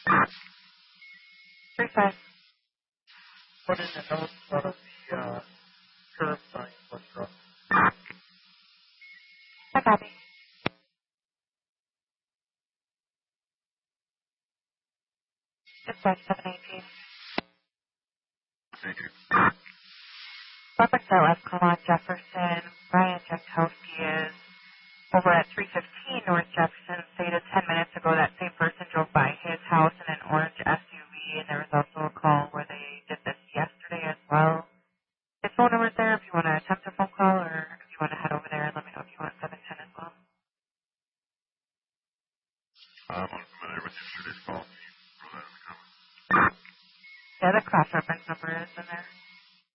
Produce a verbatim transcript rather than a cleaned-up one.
Three five. Put in a note of the uh, curb sign for truck. I copy. Dispatch seven eighteen. Thank you. Reference our last call on Jefferson. Brian Jankowski is over at three fifteen North Jefferson. Stated ten minutes ago that same person drove by his house in an orange S U V, and there was also a call where they did this yesterday as well. His phone number's there if you want to attempt a phone call or